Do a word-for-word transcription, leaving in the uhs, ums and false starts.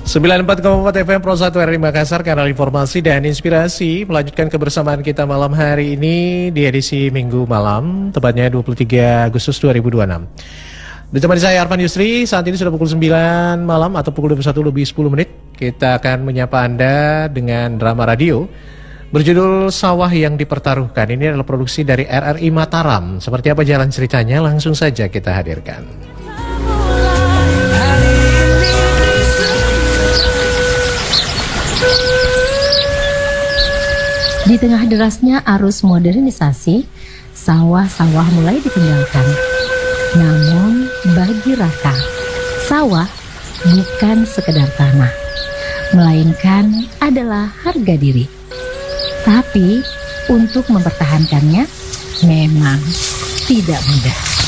sembilan puluh empat koma empat F M Pro satu R I Makassar, kanal informasi dan inspirasi. Melanjutkan kebersamaan kita malam hari ini di edisi Minggu malam, tepatnya dua puluh tiga Agustus dua ribu dua puluh enam. Ditemani saya Arfan Yusri, saat ini sudah pukul sembilan malam atau pukul dua puluh satu lebih sepuluh menit. Kita akan menyapa Anda dengan drama radio berjudul Sawah yang Dipertaruhkan. Ini adalah produksi dari R R I Mataram. Seperti apa jalan ceritanya, langsung saja kita hadirkan. Di tengah derasnya arus modernisasi, sawah-sawah mulai ditinggalkan. Namun bagi Raka, sawah bukan sekedar tanah, melainkan adalah harga diri. Tapi untuk mempertahankannya memang tidak mudah.